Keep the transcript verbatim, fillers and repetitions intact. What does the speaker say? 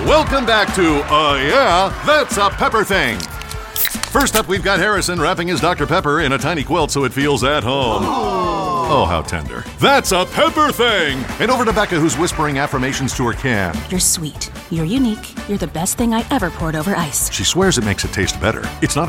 Welcome back to, uh, yeah, That's a Pepper Thing. First up, we've got Harrison wrapping his Doctor Pepper in a tiny quilt so it feels at home. Oh, how tender. That's a Pepper Thing! And over to Becca, who's whispering affirmations to her can. You're sweet. You're unique. You're the best thing I ever poured over ice. She swears it makes it taste better. It's not